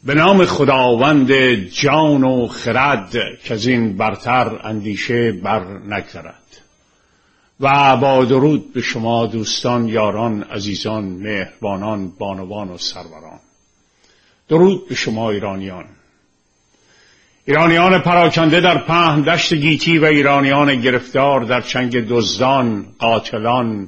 به نام خداوند جان و خرد که از این برتر اندیشه بر نگذرد. و با درود به شما دوستان، یاران، عزیزان، مهربانان، بانوان و سروران. درود به شما ایرانیان پراکنده در پهن دشت گیتی و ایرانیان گرفتار در چنگ دزدان، قاتلان،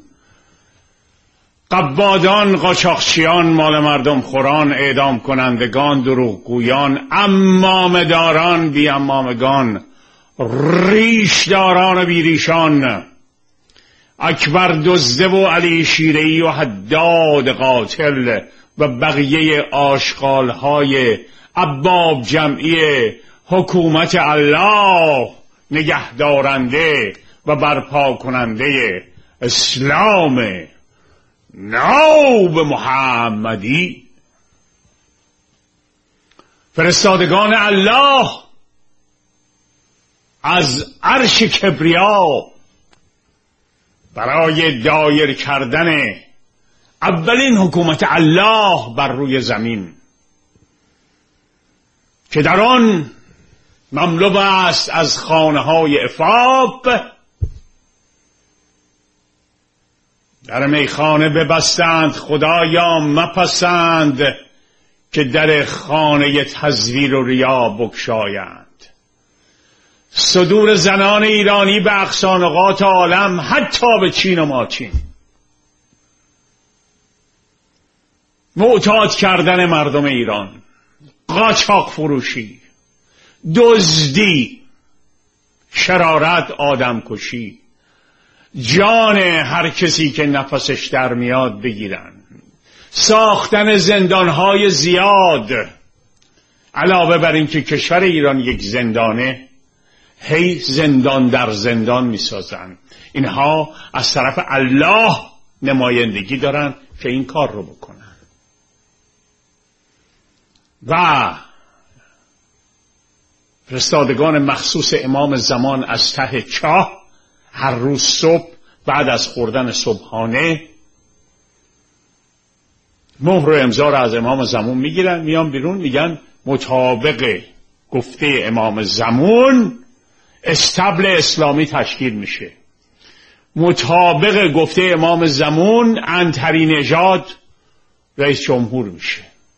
قبادان، قاچاقچیان، مال مردم خوران، اعدام کنندگان، دروغگویان، عمامه داران، بی عمامگان، ریش داران و بی ریشان، اکبر دزده و علی شیره‌ای و حداد قاتل و بقیه آشغال‌های ابواب جمعی حکومت الله نگهدارنده و برپا کننده اسلام ناب محمدی، فرستادگان الله از عرش کبریا برای دایر کردن اولین حکومت الله بر روی زمین که در آن مملو است از خانه‌های عفاف. در میخانه ببستند خدایا مپسند که در خانه تزویر و ریا بگشایند. صدور زنان ایرانی به اقصی نقاط عالم، حتی به چین و ماچین. معتاد کردن مردم ایران، قاچاق فروشی، دزدی، شرارت، آدم کشی، جان هر کسی که نفسش در میاد بگیرن، ساختن زندانهای زیاد، علاوه بر این که کشور ایران یک زندانه، هی زندان در زندان میسازن. اینها از طرف الله نمایندگی دارن که این کار رو بکنن. و فرستادگان مخصوص امام زمان از ته چاه هر روز صبح بعد از خوردن صبحانه مهر و امضا را از امام زمان میگیرن، میان بیرون، میگن مطابق گفته امام زمان استبل اسلامی تشکیل میشه، مطابق گفته امام زمان عنتری نژاد رئیس جمهور میشه.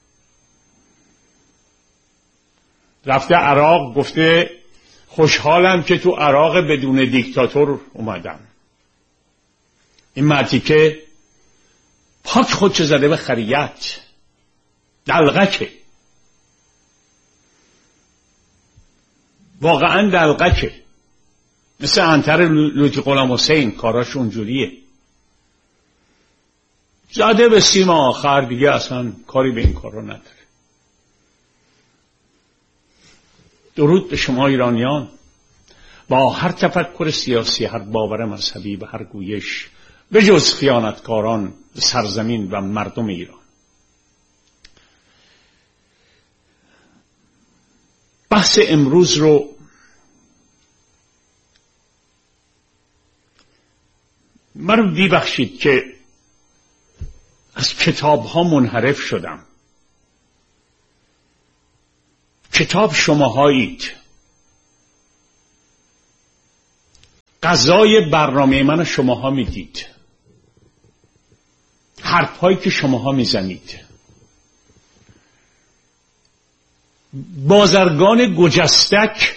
رفته عراق، گفته خوشحالم که تو عراق بدون دیکتاتور اومدم. این مرتیکه پاک خودش زده به خریت، دلغکه، واقعا دلغکه، مثل عنتر لوتی غلام حسین، کاراش اونجوریه، زده به سیم آخر، دیگه اصلا کاری به این کارا نداره. درود به شما ایرانیان، با هر تفکر سیاسی، هر باور مذهبی و هر گویش به جز خیانتکاران سرزمین و مردم ایران. بحث امروز رو من ببخشید که از کتاب ها منحرف شدم. کتاب شماهایید، غذای برنامه من شماها میدید، حرفهایی که شماها میزنید. بازرگان گجستک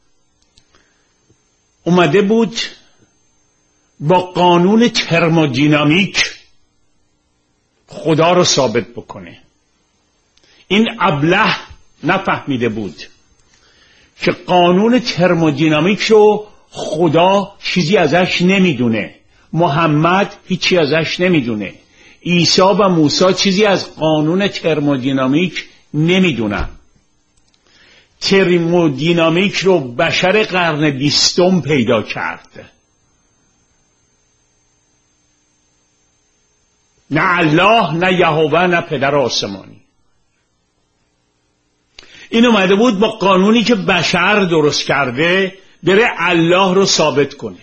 اومده بود با قانون ترمودینامیک خدا رو ثابت بکنه. این ابله نفهمیده بود که قانون ترمودینامیک رو خدا چیزی ازش نمیدونه، محمد هیچی ازش نمیدونه، عیسی و موسی چیزی از قانون ترمودینامیک نمیدونن. ترمودینامیک رو بشر قرن 20 پیدا کرد، نه الله، نه یهوه، نه پدر آسمانی. این اومده بود با قانونی که بشر درست کرده بره الله رو ثابت کنه.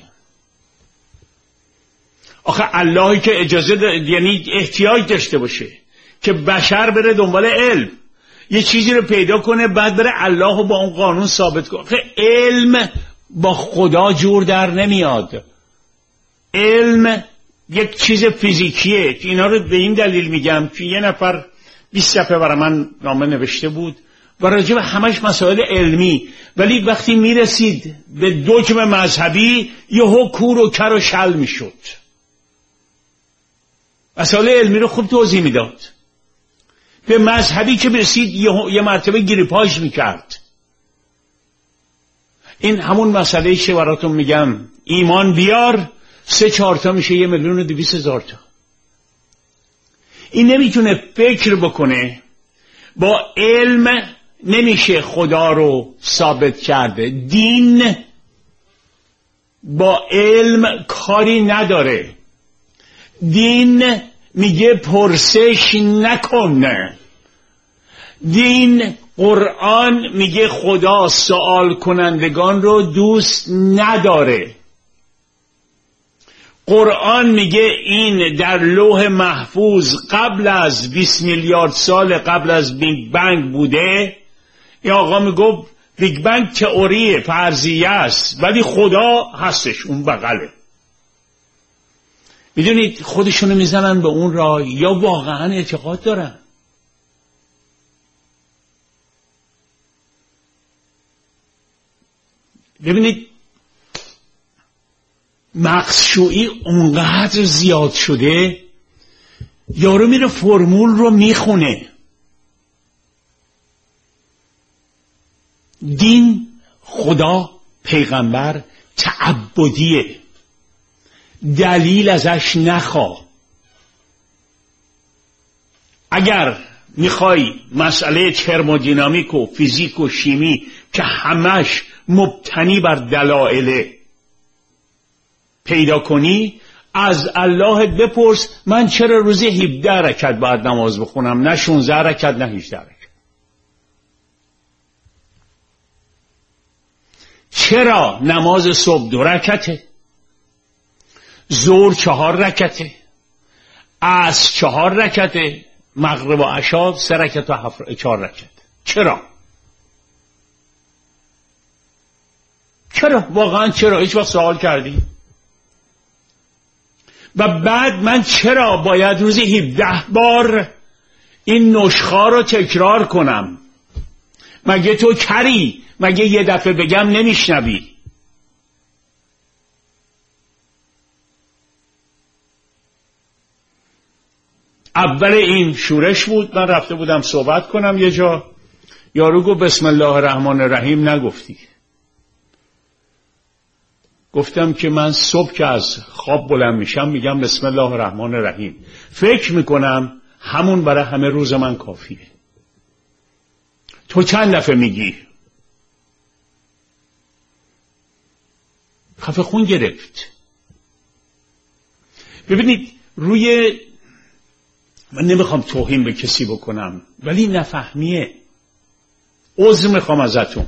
آخه اللهی که اجازه یعنی احتیاج داشته باشه که بشر بره دنبال علم، یه چیزی رو پیدا کنه بعد بره الله رو با اون قانون ثابت کنه. علم با خدا جور در نمیاد. علم یک چیز فیزیکیه. اینا رو به این دلیل میگم که یه نفر 20 صفحه برای من نامه نوشته بود و راجع به همش مسائل علمی، ولی وقتی میرسید به دکمه مذهبی یهو کور و کر و شل میشد. مسائل علمی رو خوب توضیح میداد. به مذهبی که برسید یه مرتبه گریپاژ میکرد. این همون مسئله که براتون میگم، ایمان بیار 3-4 تا میشه 1,200,000 تا. این نمیتونه فکر بکنه. با علم نمیشه خدا رو ثابت کرده. دین با علم کاری نداره. دین میگه پرسش نکنه. دین قرآن میگه خدا سوال کنندگان رو دوست نداره. قرآن میگه این در لوح محفوظ قبل از 20 میلیارد سال قبل از بیگ بنگ بوده. این آقا میگه بیگ بنگ تئوریه، فرضیه است، ولی خدا هستش اون بغله. میدونید خودشونو میزنن به اون راه یا واقعا اعتقاد دارن. ببینید مغزشویی اونقدر زیاد شده، یارو میره فرمول رو میخونه. دین، خدا، پیغمبر تعبدیه، دلیل ازش نخوا. اگر میخوای مسئله ترمودینامیک و فیزیک و شیمی که همش مبتنی بر دلایله پیدا کنی، از الله بپرس من چرا روزی 17 رکعت باید نماز بخونم، نه 16 رکعت نه 18 رکعت؟ چرا نماز صبح 2 رکعته، ظهر 4 رکعته، عصر 4 رکعته، مغرب و عشا 3 رکعت و 4 رکعت؟ چرا؟ واقعا چرا؟ هیچ وقت سوال کردی؟ و بعد من چرا باید روزی 17 بار این نشخوار رو تکرار کنم؟ مگه تو کری؟ مگه یه دفعه بگم نمیشنوی؟ اول این شورش بود. من رفته بودم صحبت کنم یه جا، یارو گفت بسم الله الرحمن الرحیم نگفتی. گفتم که من صبح که از خواب بلند میشم میگم بسم الله الرحمن الرحیم. فکر میکنم همون برای همه روز من کافیه. تو چند دفعه میگی؟ خفه خون گرفت. ببینید روی، من نمیخوام توهین به کسی بکنم ولی نفهمیه. عذر میخوام ازتون.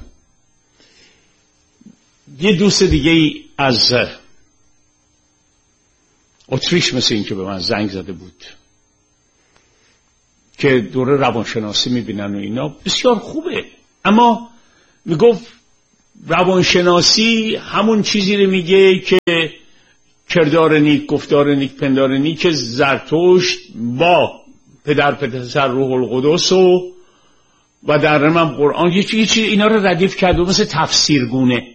یه دوست دیگه ای از اتریش مثل این که به من زنگ زده بود که دوره روانشناسی میبینن و اینا، بسیار خوبه، اما میگفت روانشناسی همون چیزی رو میگه که کردار نیک، گفتار نیک، پندار نیک که زرتشت با پسر روح القدس و در رمم قرآن یه چیز اینا رو ردیف کرده مثل تفسیرگونه.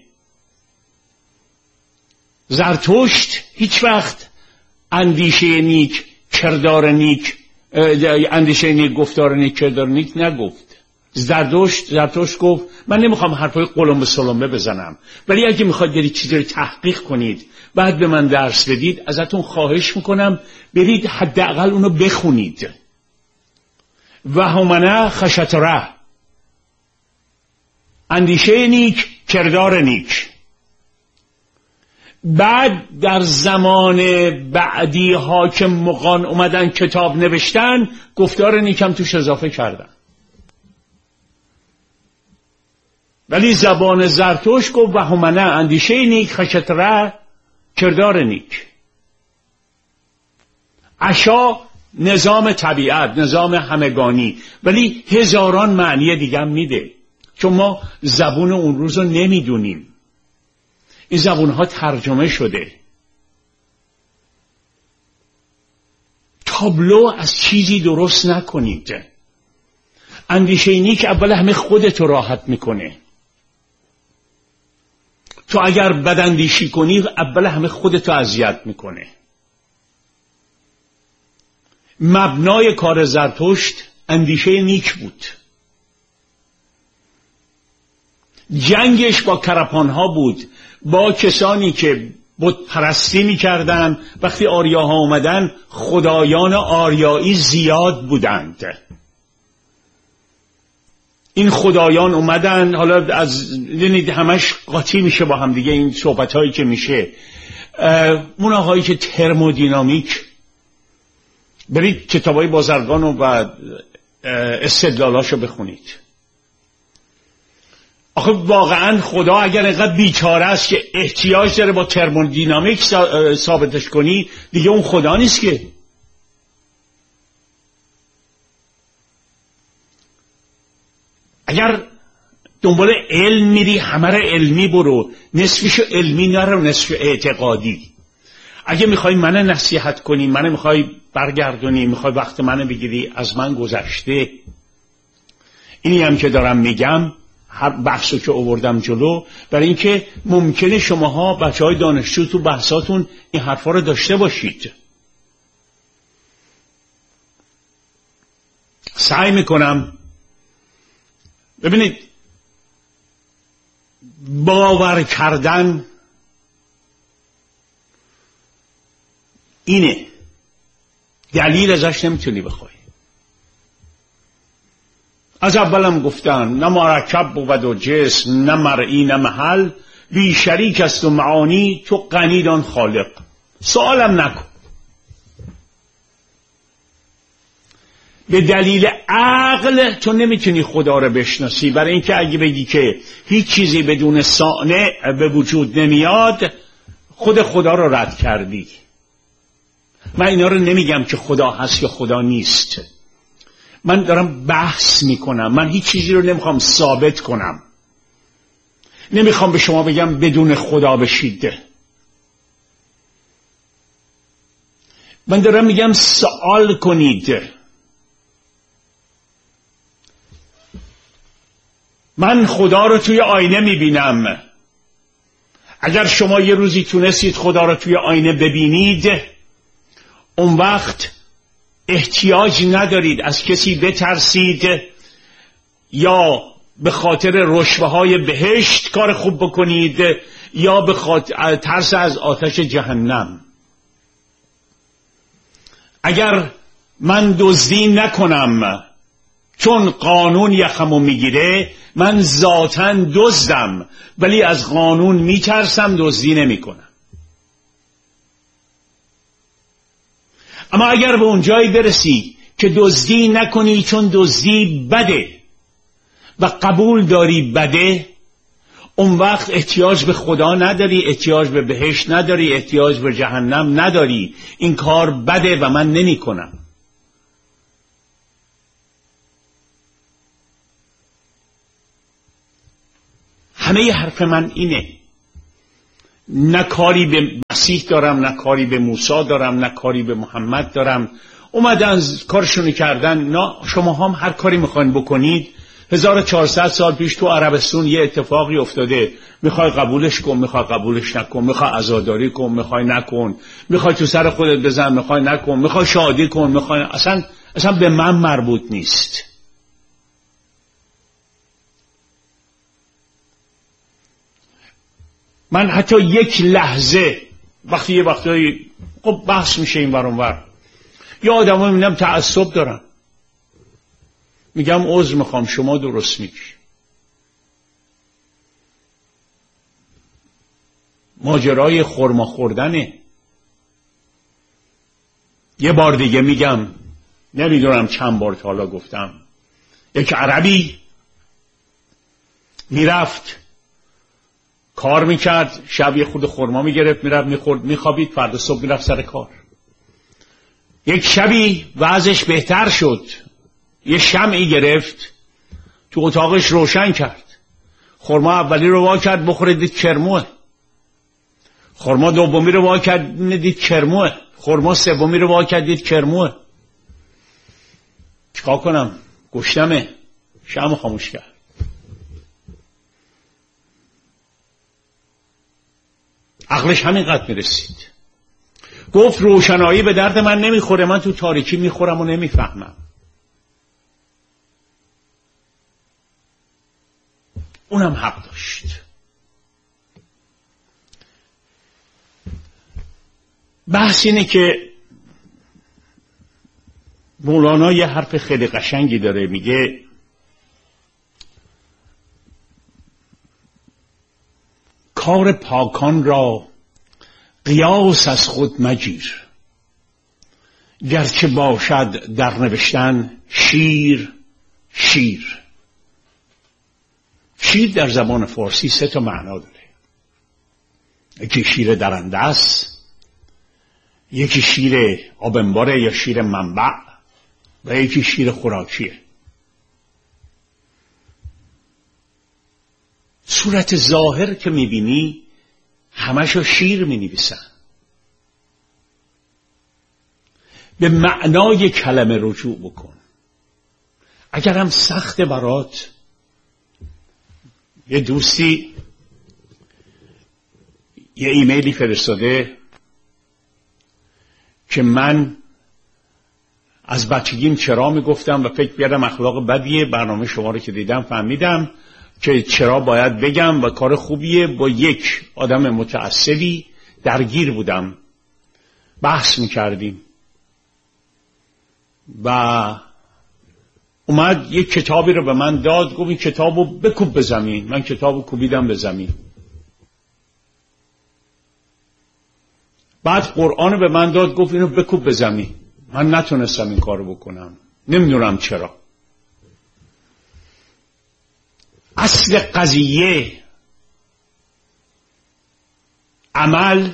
زرتشت هیچ وقت اندیشه نیک، کردار نیک، اندیشه نیک، گفتار نیک، کردار نیک نگفت. زرتشت گفت من نمیخوام حرفای قلمبه سلمبه بزنم، ولی اگه میخواید برید چیزی رو تحقیق کنید بعد به من درس بدید، ازتون خواهش میکنم برید حداقل اونو بخونید. و همانه خشتره، اندیشه نیک، کردار نیک. بعد در زمان بعدی ها که مغان اومدن کتاب نوشتن، گفتار نیکم توش اضافه کردن. ولی زبان زرتشت گفت و همانه اندیشه نیک، خشتره، کردار نیک. عشا نظام طبیعت، نظام همگانی، ولی هزاران معنی دیگه هم میده، چون ما زبون اون روز رو نمیدونیم. این زبونها ترجمه شده. تابلو از چیزی درست نکنید. اندیشه نیک اول همه خودت رو راحت میکنه. تو اگر بد اندیشی کنی اول همه خودت رو اذیت میکنه. مبنای کار زرتشت اندیشه نیک بود. جنگش با کرپانها بود، با کسانی که بت پرستی میکردن. وقتی آریاها اومدن خدایان آریایی زیاد بودند. این خدایان اومدن، حالا از همش قاطی میشه با هم دیگه این صحبت هایی که میشه. اون آقایی که ترمودینامیک، برید کتابای بازرگان و استدلالاشو بخونید. آخه واقعا خدا اگر اینقدر بیچاره است که احتیاج داره با ترمودینامیک ثابتش کنی، دیگه اون خدا نیست که. اگر دنبال علم میری همه رو علمی برو، نصفشو علمی نرو، نصف اعتقادی. اگه میخوای منو نصیحت کنی، منو میخوای برگردونی، میخوای وقت منو بگیری، از من گذشته. اینی هم که دارم میگم، هر بحثو که آوردم جلو، برای اینکه ممکنه شماها بچهای دانشجو تو بحثاتون این حرفا رو داشته باشید. سعی میکنم، ببینید، باور کردن اینه، دلیل ازش نمیتونی بخوای. از اولم گفتن نه مرکب بود و جسم، نه مرئی نه محل، بی شریک است و معانی، تو غنیدان خالق. سوالم نکن. به دلیل عقل تو نمیتونی خدا رو بشناسی، برای اینکه اگه بگی که هیچ چیزی بدون صانع به وجود نمیاد، خود خدا رو رد کردی. من اینا رو نمیگم که خدا هست یا خدا نیست، من دارم بحث میکنم. من هیچ چیزی رو نمیخوام ثابت کنم، نمیخوام به شما بگم بدون خدا بشید. من دارم میگم سوال کنید. من خدا رو توی آینه میبینم. اگر شما یه روزی تونستید خدا رو توی آینه ببینید، اون وقت احتیاج ندارید از کسی بترسید یا به خاطر رشوه‌های بهشت کار خوب بکنید یا به خاطر ترس از آتش جهنم. اگر من دزدی نکنم چون قانون یخمو میگیره، من ذاتاً دزدم ولی از قانون میترسم، دزدی نمیکنم. اما اگر به اون جایی برسی که دزدی نکنی چون دزدی بده و قبول داری بده، اون وقت احتیاج به خدا نداری، احتیاج به بهشت نداری، احتیاج به جهنم نداری. این کار بده و من نمی کنم. همه حرف من اینه. نه کاری به مسیح دارم، نه کاری به موسی دارم، نه کاری به محمد دارم. اومدن کارشونو کردن. نه، شما هم هر کاری میخواین بکنید. 1400 سال پیش تو عربستان یه اتفاقی افتاده. میخوای قبولش کن، میخوای قبولش نکن، میخوای عزاداری کن، میخوای نکن، میخوای تو سر خودت بزن، میخوای نکن، میخوای شادی کن، میخوای اصلا به من مربوط نیست. من حتی یک لحظه وقتی یه وقتایی خب بحث میشه این ور اون ور، یا آدم‌ها میبینم تعصب دارن، میگم عذر میخوام، شما درست میگی. ماجرای خرما خوردنه. یه بار دیگه میگم، نمیدونم چند بار تا حالا گفتم، یک عربی میرفت کار میکرد، شب یه خود خرما میگرفت، میرفت میخورد، میخوابید، فردا صبح میرفت سر کار. یک شبی وضعش بهتر شد، یه شمعی گرفت تو اتاقش روشن کرد. خرما اولی رو وا کرد بخوره، دید کرموه. خرما دومی رو وا کرد دید کرموه. خرما سومی رو وا کرد دید کرموه. چیکار کنم؟ گشتمه. شمع خاموش کرد. عقلش همینقدر میرسید. گفت روشنایی به درد من نمیخوره، من تو تاریکی میخورم و نمیفهمم. اونم حق داشت. بحث اینه که مولانا یه حرف خیلی قشنگی داره، میگه کار پاکان را قیاس از خود مگیر، گرچه باشد در نوشتن شیر. شیر در زبان فارسی 3 معنا داره. یکی شیر درنده است، یکی شیر آبنباره یا شیر منبع، و یکی شیر خوراکیه. صورت ظاهر که میبینی همشو شیر مینویسن. به معنای کلمه رجوع بکن. اگر هم سخت برات، یه دوستی یه ایمیلی فرستاده که من از بچگیم چرا میگفتم و فکر بیارم اخلاق بدیه. برنامه شما رو که دیدم فهمیدم که چرا باید بگم و کار خوبیه. با یک آدم متعصبی درگیر بودم، بحث میکردیم و اومد یک کتابی رو به من داد، گفت این کتابو بکوب به زمین. من کتابو کوبیدم به زمین. بعد قرآن به من داد، گفت اینو بکوب به زمین. من نتونستم این کارو بکنم، نمیدونم چرا. اصل قضیه عمل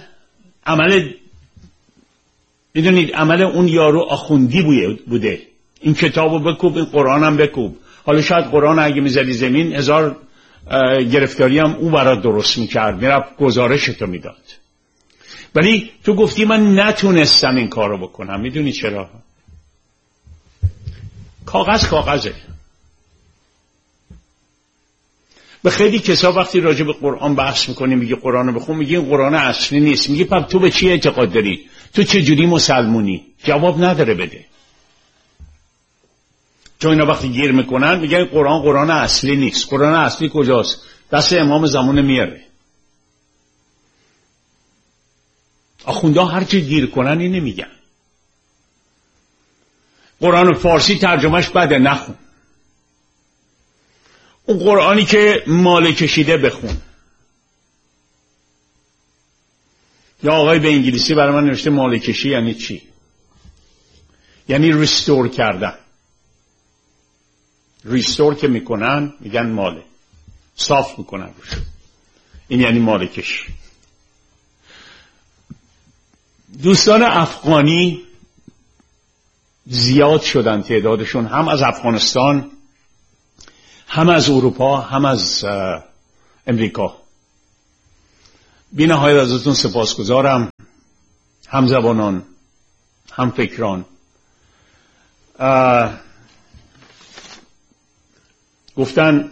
میدونید، عمل اون یارو آخوندی بوده. این کتابو بکوب، این قرآنم بکوب. حالا شاید قرآن اگه میزدی زمین 1000 گرفتاری هم اون برات درست میکرد، میرفت گزارشتو میداد. ولی تو گفتی من نتونستم این کارو بکنم. میدونی چرا؟ کاغذه. به خیلی کسا وقتی راجع به قرآن بحث میکنی، میگی قرآن بخون، میگی این قرآن اصلی نیست. میگی پس تو به چی اعتقاد داری؟ تو چه جوری مسلمونی؟ جواب نداره بده. چون اینا وقتی گیر میکنن میگن قرآن اصلی نیست. قرآن اصلی کجاست؟ دست امام زمان میاره. آخونده هر چی گیر کنن اینه میگن. قرآن فارسی ترجمهش بده، نخون. اون قرآنی که مال کشیده بخون. یا آقای به انگلیسی برای من نوشته مال کشی یعنی چی؟ یعنی ریستور کردن. ریستور که میکنن میگن ماله، صاف میکنن روش. این یعنی مال کشی. دوستان افغانی زیاد شدن تعدادشون، هم از افغانستان، هم از اروپا، هم از امریکا. بی نهایت ازتون سپاسگزارم، هم زبانان هم فکران. گفتن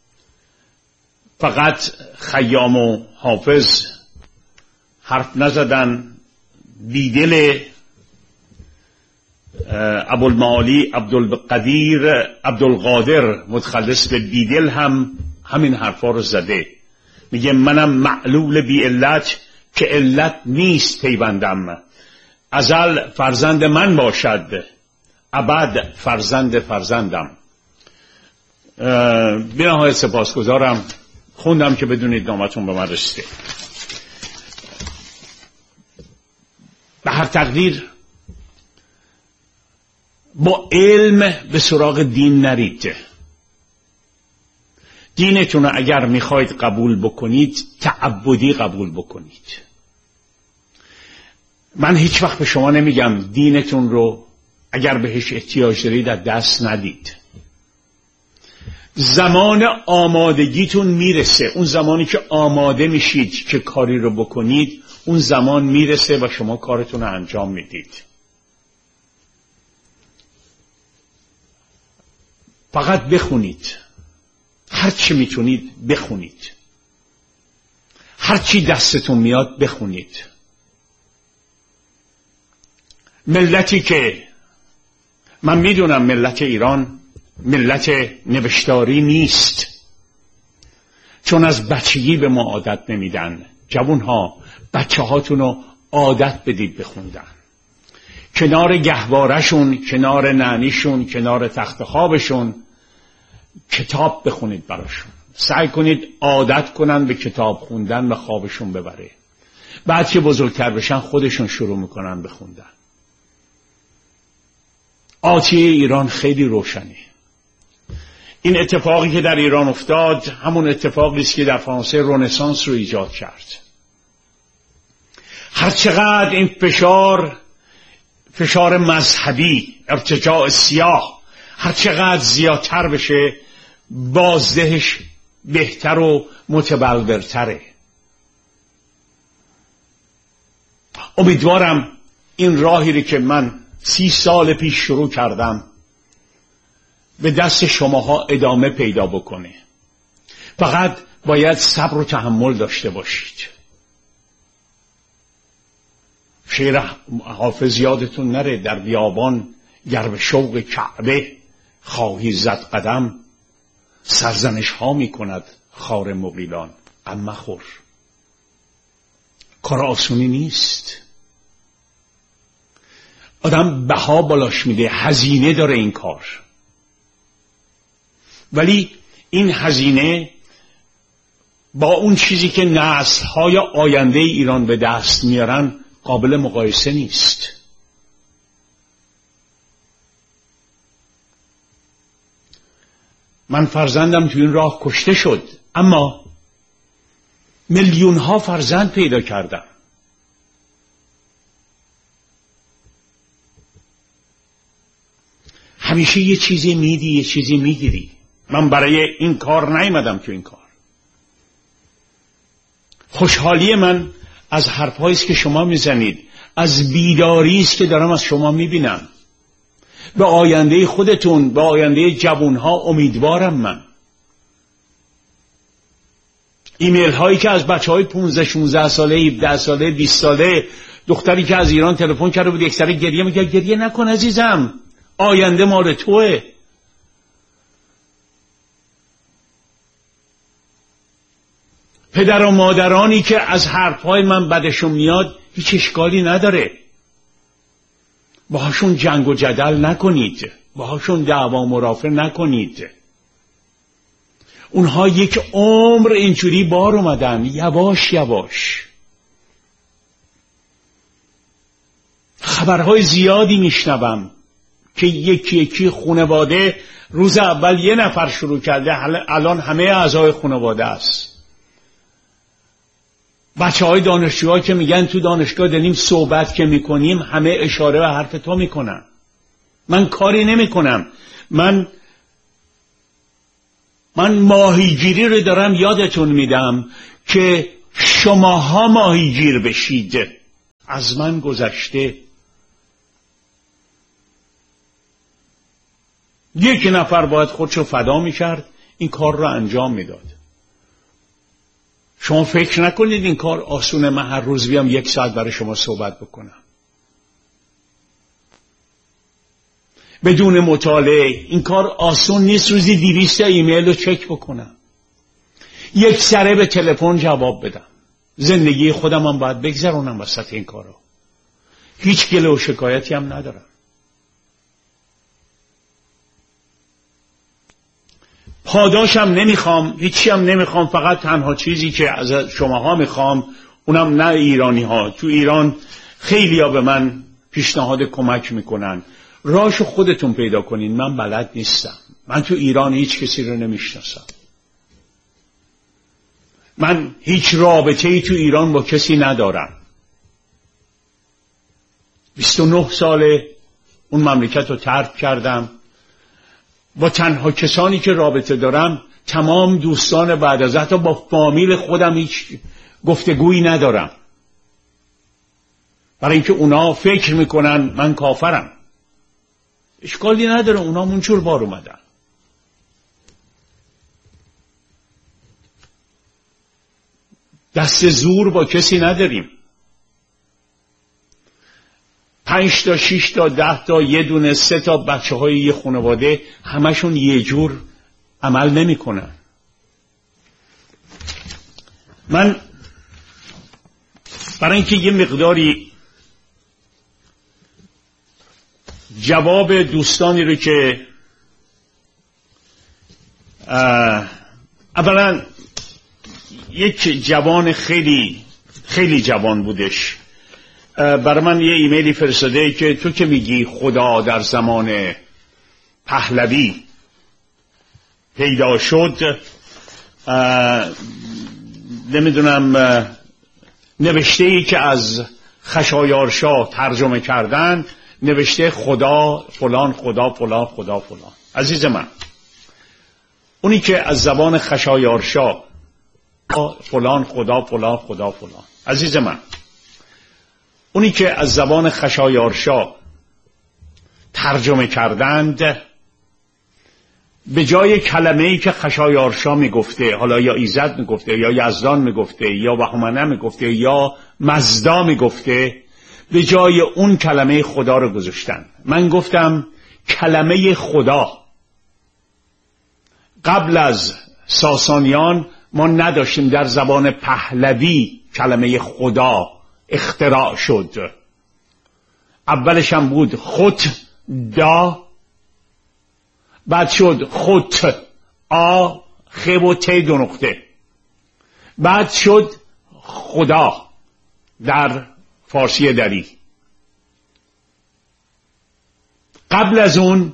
فقط خیام و حافظ حرف نزدن، بیدل ابوالمعالی عبدالقادر متخلص به بیدل هم همین حرفا رو زده. میگه منم معلول بی علت که علت نیست پیوندم، ازل فرزند من باشد ابد فرزند فرزندم. بی نهایت سپاسگزارم. خوندم که بدونید نامتون به من رسیده. به هر تقدیر با علم به سراغ دین نرید. دینتون رو اگر میخواید قبول بکنید تعبدی قبول بکنید. من هیچ وقت به شما نمیگم دینتون رو اگر بهش احتیاج دارید از دست ندید. زمان آمادگیتون میرسه، اون زمانی که آماده میشید که کاری رو بکنید، اون زمان میرسه و شما کارتون رو انجام میدید. فقط بخونید، هر چی میتونید بخونید، هر چی دستتون میاد بخونید. ملتی که من میدونم ملت ایران ملت نوشتاری نیست، چون از بچگی به ما عادت نمیدن. جوانها بچه هاتون رو عادت بدید بخوندن، کنار گهوارشون، کنار نعنیشون، کنار تخت خوابشون کتاب بخونید براشون. سعی کنید عادت کنن به کتاب خوندن و خوابشون ببره. بعد که بزرگتر بشن خودشون شروع میکنن بخوندن. آتیه ایران خیلی روشنه. این اتفاقی که در ایران افتاد همون اتفاقی است که در فرانسه رنسانس رو ایجاد کرد. هر چقدر این فشار مذهبی، ارتجاع سیاه هر چقدر زیادتر بشه، بازدهش بهتر و متبلورتره. امیدوارم این راهی رو که من 30 سال پیش شروع کردم به دست شماها ادامه پیدا بکنه. فقط باید صبر و تحمل داشته باشید. شعر حافظ یادتون نره، در بیابان گر به شوق کعبه خواهی زد قدم، سرزنش ها می کند خار مغیلان غم مخور. کار آسونی نیست. آدم بها بالاش میده، هزینه داره این کار. ولی این هزینه با اون چیزی که نسل‌های آینده ایران به دست میارن قابل مقایسه نیست. من فرزندم تو این راه کشته شد، اما میلیون ها فرزند پیدا کردم. همیشه یه چیزی میدی، یه چیزی میگیری. من برای این کار نیومدم تو این کار. خوشحالی من از حرفهایی است که شما میزنید، از بیداری است که دارم از شما میبینم. به آینده خودتون، به آینده جوانها امیدوارم. من ایمیل هایی که از بچه های 15 16 ساله 17 ساله 20 ساله، دختری که از ایران تلفن کرده بود یک سری گریه میگه گریه نکن عزیزم، آینده مال توئه. پدر و مادرانی که از حرفهای من بدشون میاد هیچ اشکالی نداره، باهاشون جنگ و جدل نکنید، باهاشون دعوا مرافعه نکنید. اونها یک عمر اینجوری بار اومدن، یواش یواش. خبرهای زیادی میشنوم که یکی خانواده روز اول یه نفر شروع کرده، الان همه اعضای خانواده است. بچه‌های دانشجوها که میگن تو دانشگاه داریم صحبت که میکنیم همه اشاره به حرف تو میکنن. من کاری نمیکنم. من ماهیگیری رو دارم یادتون میدم که شماها ماهیگیر بشید. از من گذشته. یک نفر باید خودشو فدا میکرد، این کار رو انجام میداد. شما فکر نکنید این کار آسونه. من هر روز بیام 1 ساعت برای شما صحبت بکنم بدون مطالعه. این کار آسون نیست. روزی 200 ایمیل رو چک بکنم، 1 سره به تلفن جواب بدم. زندگی خودم هم باید بگذرونم وسط این کارو. هیچ گله و شکایتی هم ندارم. پاداشم نمیخوام، هیچی هم نمیخوام. فقط تنها چیزی که از شماها میخوام، اونم نه ایرانی ها، تو ایران خیلی ها به من پیشنهاد کمک میکنن. راهشو خودتون پیدا کنین، من بلد نیستم. من تو ایران هیچ کسی رو نمیشناسم. من هیچ رابطه‌ای تو ایران با کسی ندارم. 29 ساله اون مملکت رو ترک کردم. با تنها کسانی که رابطه دارم تمام دوستان بعد از، حتی با فامیل خودم هیچ گفتگویی ندارم، برای اینکه اونا فکر میکنن من کافرم. اشکالی نداره، اونا منجور بار اومدن. دست زور با کسی نداریم. 5 تا 6 تا 10 تا یه دونه 3 تا بچه های یه خانواده همشون یه جور عمل نمی کنن. من برای اینکه یه مقداری جواب دوستانی رو که اولا یک جوان خیلی خیلی جوان بودش برای من یه ایمیلی فرستاده که تو که میگی خدا در زمان پهلوی پیدا شد، نمیدونم نوشته ای که از خشایارشاه ترجمه کردن نوشته خدا فلان خدا فلان خدا فلان. عزیز من، اونی که از زبان خشایارشاه فلان خدا فلان خدا فلان، عزیز من، اونی که از زبان خشایارشاه ترجمه کردند به جای کلمه‌ای که خشایارشاه میگفته، حالا یا ایزد میگفته یا یزدان میگفته یا بهمنه میگفته یا مزدا میگفته، به جای اون کلمه خدا رو گذاشتن. من گفتم کلمه خدا قبل از ساسانیان ما نداشتیم، در زبان پهلوی کلمه خدا اختراع شد. اولش هم بود خط دا، بعد شد خط آ خ و ت 2 نقطه، بعد شد خدا در فارسی دری. قبل از اون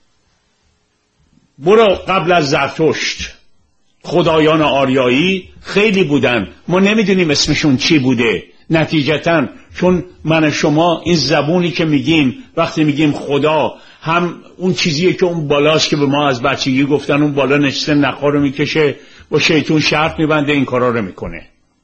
برو قبل از زرتشت خدایان آریایی خیلی بودن، ما نمیدونیم اسمشون چی بوده. نتیجتاً چون من شما این زبونی که میگیم وقتی میگیم خدا، هم اون چیزیه که اون بالاست که به ما از بچگی گفتن، اون بالا نشسته نخا رو میکشه با شیطون شرط میبنده این کارا رو میکنه.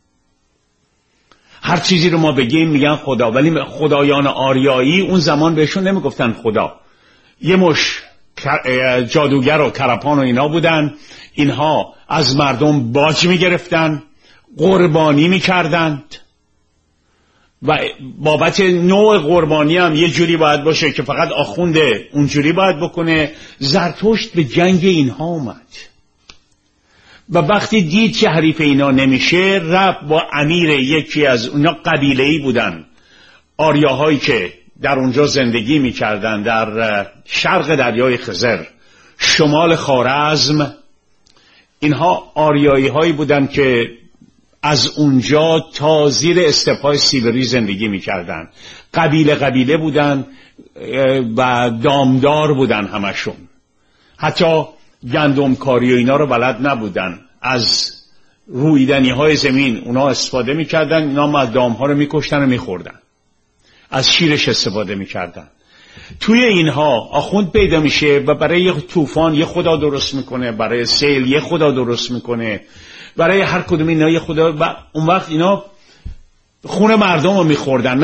هر چیزی رو ما بگیم میگن خدا، ولی خدایان آریایی اون زمان بهشون نمیگفتن خدا. یه مش جادوگر و کرپان و اینا بودن، اینها از مردم باج میگرفتن، قربانی میکردند و بابت نوع قربانی هم یه جوری باید باشه که فقط آخونده اونجوری باید بکنه. زرتشت به جنگ اینها اومد و وقتی دید که حریف اینا نمیشه، رفت با امیر یکی از اونا، قبیله‌ای بودن آریاهایی که در اونجا زندگی میکردن در شرق دریای خزر شمال خوارزم. اینها آریایی هایی بودن که از اونجا تا زیر استپای سیبری زندگی میکردن. قبیله بودن و دامدار بودن همشون، حتی گندم کاری و اینا رو بلد نبودن. از رویدنی های زمین اونا استفاده میکردن، اینا از دام ها رو میکشتن و میخوردن، از شیرش استفاده میکردن. توی اینها آخوند پیدا میشه و برای یه طوفان یه خدا درست میکنه، برای سیل یه خدا درست میکنه، برای هر کدوم اینا یه خدا، و اون وقت اینا خون مردم رو میخوردن.